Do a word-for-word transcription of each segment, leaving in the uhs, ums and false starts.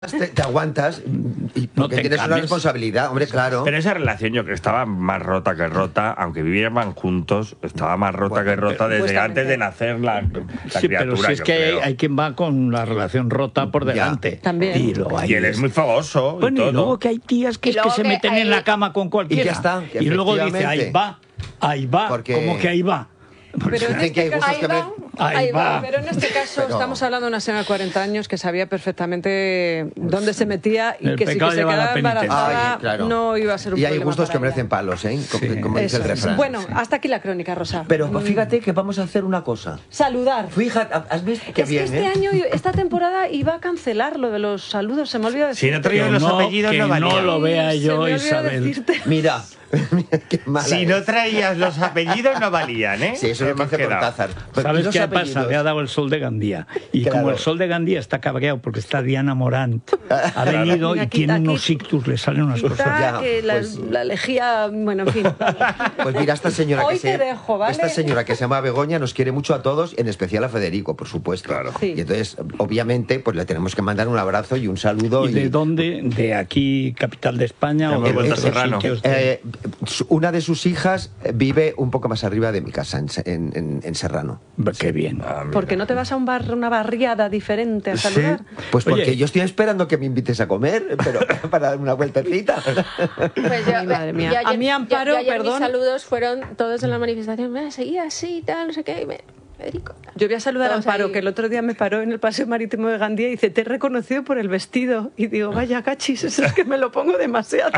Te, te aguantas y No porque te tienes una cambies. responsabilidad, hombre, claro. Pero esa relación yo creo que estaba más rota que rota, aunque vivieran juntos, estaba más rota Bueno, que rota pero- desde antes de nacer la, la Sí, criatura. pero si es yo que hay, creo. hay quien va con la relación rota por Ya. delante. También. Y, luego hay Y él es muy fogoso y Bueno, y todo. luego que hay tías que, Y es que luego se que meten hay- en la cama con cualquiera. Y ya está, que Y luego dice, efectivamente. ahí va, ahí va, Porque- como que ahí va. Pero en Dicen que hay este gustos caso, que ahí me- va, Ahí ahí va. va. Pero en este caso Pero- estamos hablando de una señora de cuarenta años que sabía perfectamente dónde se metía y El que si que pecado se lleva la quedaba penitencia. embarazada Ay, claro. no iba a ser un Y hay problema gustos para que ella. merecen palos, ¿eh? Como, Sí. como dice Eso el es. refrán. Bueno, hasta aquí la crónica, Rosa. Pero Mm, fíjate que vamos a hacer una cosa. saludar. Fíjate, ¿has visto qué es bien, que este eh? año, esta temporada iba a cancelar lo de los saludos, se me olvidó decir. Si no traías Que los no, apellidos que no no valían. lo vea Se yo, me olvidó Isabel. decirte. Mira, mira qué mala Si es. no traías los apellidos no valían, ¿eh? Sí, eso es lo que Hemos dice quedado. Cortázar. Pero, ¿y ¿Sabes los qué apellidos? pasa? Le ha dado el sol de Gandía. Y Claro. como el sol de Gandía está cabreado porque está Diana Morant, ha venido Mira, y aquí- tiene aquí- unos ictus, le salen unas Quizá cosas. Ya, que la, pues- la lejía, bueno, en fin. Pues mira, esta señora, Hoy que se, te dejo, ¿vale? esta señora que se llama Begoña nos quiere mucho a todos, en especial a Federico, por supuesto. Claro. Sí. Y entonces, obviamente, pues le tenemos que mandar un abrazo y un saludo. ¿Y de dónde? ¿De aquí, capital de España? De ¿O de Puerto otros Serrano. sitios de- Eh, su- una de sus hijas vive un poco más arriba de mi casa, en, en- en- en Serrano. Qué bien. Ah, mira. ¿Por qué no te vas a un bar, una barriada diferente a Sí, saludar? pues Oye. porque yo estoy esperando que me invites a comer, pero para dar una vueltecita. Pues yo, Ay, madre mía. yo ayer- A mí, Amparo, yo- yo ayer perdón. mis saludos fueron todos en la manifestación. Me seguía así y tal, no sé qué. Y me, Federico. Yo voy a saludar a Todos Amparo, ahí. que el otro día me paró en el paseo marítimo de Gandía y dice, te he reconocido por el vestido. Y digo, vaya cachis, eso es que me lo pongo demasiado.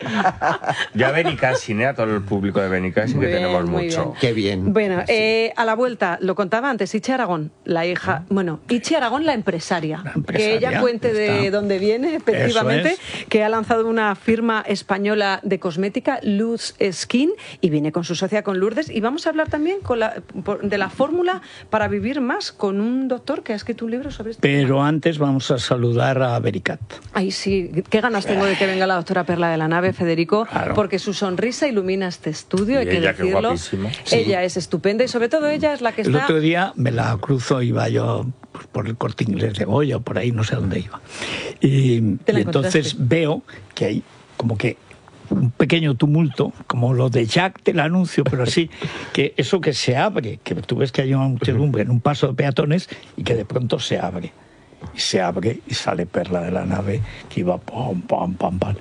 Ya Benicassin, ¿eh? A todo el público de Benicassin, Muy que bien, tenemos muy mucho. bien. Qué bien. Bueno, eh, a la vuelta, lo contaba antes, Ichi Aragón, la hija, bueno, Ichi Aragón, la empresaria, La empresaria, que ella cuente de está. dónde viene, efectivamente, Eso que ha lanzado una firma española de cosmética, Luz Skin, y viene con su socia, con Lourdes, y vamos a hablar también con la, por- de la fórmula para vivir más, con un doctor que ha escrito un libro sobre esto. Pero antes vamos a saludar a Bericat. Ay, sí, qué ganas tengo de que venga la doctora Perla de la Nave, Federico, Claro. porque su sonrisa ilumina este estudio, hay Y que ella, qué decirlo. guapísima. Ella es estupenda y sobre todo ella es la que El está... otro día me la cruzo, iba yo pues, por el Corte Inglés de Goya, por ahí, no sé dónde iba. Y, Te la y entonces encontraste. veo que hay como que un pequeño tumulto, como lo de Jack del anuncio, pero así, que eso que se abre, que tú ves que hay una muchedumbre en un paso de peatones y que de pronto se abre. Y se abre y sale Perla de la Nave, que iba pam, pam, pam, pam.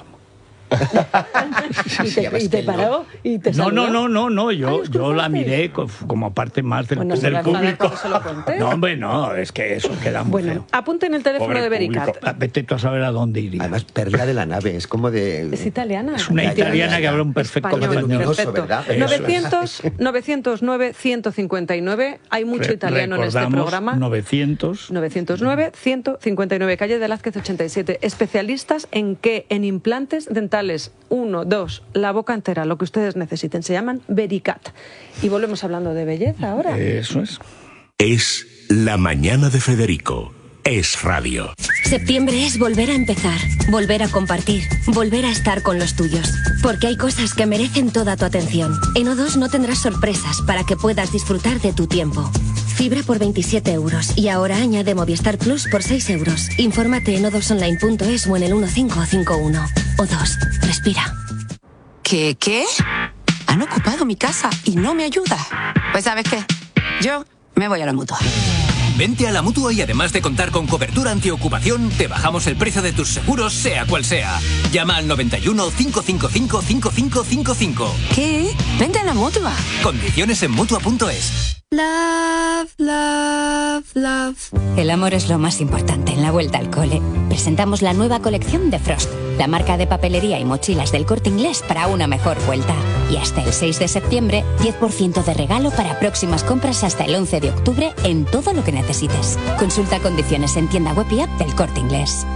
y te, además y te que paró y te No, no, saludó. no, no, no, Ay, yo, ¿os yo la cruzasteis? miré co- como parte más del, Bueno, del será enfadar público. cuando se lo conté. No, hombre, no, es que eso queda muy Bueno, feo. apunten el teléfono Pobre de Bericat. público. Ah, Vete tú a saber a dónde iría. Además, Perla de la Nave, es como de... Es italiana. Es una Ya, ya, italiana ya, que ya. habla un perfecto Español, Como de español. luminoso, perfecto. ¿verdad? Eso es. novecientos, novecientos nueve, ciento cincuenta y nueve. Hay mucho Re- italiano en este recordamos, programa. novecientos. novecientos nueve, ciento cincuenta y nueve, calle Velázquez ochenta y siete. Especialistas en qué? En implantes dentales. Uno, dos, la boca entera, lo que ustedes necesiten. Se llaman Bericat. Y volvemos hablando de belleza ahora. Eso es. Es La Mañana de Federico. Es radio. Septiembre es volver a empezar, volver a compartir, volver a estar con los tuyos. Porque hay cosas que merecen toda tu atención. En O dos no tendrás sorpresas para que puedas disfrutar de tu tiempo. Fibra por veintisiete euros y ahora añade Movistar Plus por seis euros. Infórmate en o dos online punto es o en el uno cinco cinco uno. O dos, respira. ¿Qué, qué? Han ocupado mi casa y no me ayuda. Pues ¿sabes qué? Yo me voy a la Mutua. Vente a la Mutua y además de contar con cobertura antiocupación, te bajamos el precio de tus seguros, sea cual sea. Llama al noventa y uno, cinco cinco cinco, cinco cinco cinco cinco. ¿Qué? Vente a la Mutua. Condiciones en Mutua punto es. Love, love, love. El amor es lo más importante en la vuelta al cole. Presentamos la nueva colección de Frost, la marca de papelería y mochilas del Corte Inglés para una mejor vuelta. Y hasta el seis de septiembre, diez por ciento de regalo para próximas compras hasta el once de octubre en todo lo que necesites. Consulta condiciones en tienda web y app del Corte Inglés.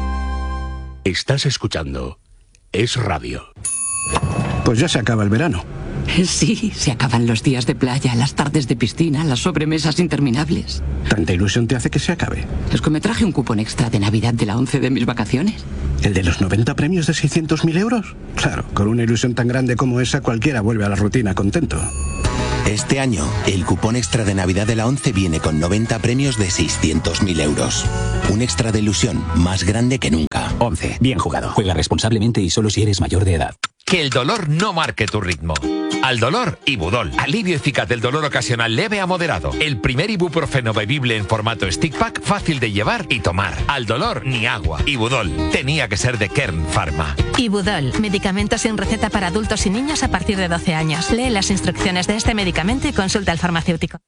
Estás escuchando Es radio. Pues ya se acaba el verano. Sí, se acaban los días de playa, las tardes de piscina, las sobremesas interminables. ¿Tanta ilusión te hace que se acabe? Es que me traje un cupón extra de Navidad de la once de mis vacaciones. ¿El de los noventa premios de seiscientos mil euros? Claro, con una ilusión tan grande como esa cualquiera vuelve a la rutina contento. Este año, el cupón extra de Navidad de la ONCE viene con noventa premios de seiscientos mil euros. Un extra de ilusión más grande que nunca. ONCE, bien jugado. Juega responsablemente y solo si eres mayor de edad. Que el dolor no marque tu ritmo. Al dolor, Ibudol. Alivio eficaz del dolor ocasional leve a moderado. El primer ibuprofeno bebible en formato stick pack, fácil de llevar y tomar. Al dolor, ni agua. Ibudol. Tenía que ser de Kern Pharma. Ibudol. Medicamento sin receta para adultos y niños a partir de doce años. Lee las instrucciones de este medicamento y consulta al farmacéutico.